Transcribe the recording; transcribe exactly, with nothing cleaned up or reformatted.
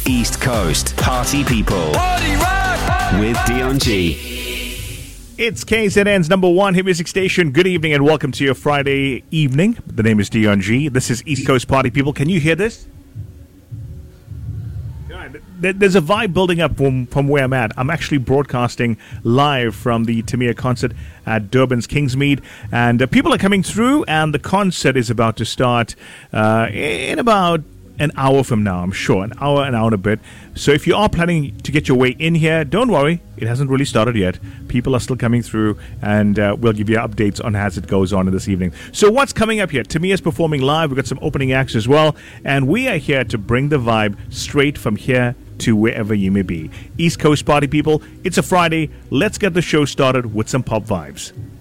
East Coast Party People Party rock! with Dion G. It's K Z N's number one hit music station. Good evening and welcome to your Friday evening. The name is Dion G. This is East Coast Party People. Can you hear this? There's a vibe building up from, from where I'm at. I'm actually broadcasting live from the Tamir concert at Durban's Kingsmead. And uh, people are coming through, and the concert is about to start uh, in about an hour from now, I'm sure. An hour, an hour and a bit. So if you are planning to get your way in here, don't worry. It hasn't really started yet. People are still coming through, and uh, we'll give you updates on as it goes on in this evening. So what's coming up here? Tamir is performing live. We've got some opening acts as well. And we are here to bring the vibe straight from here to wherever you may be. East Coast Party People, it's a Friday. Let's get the show started with some pop vibes.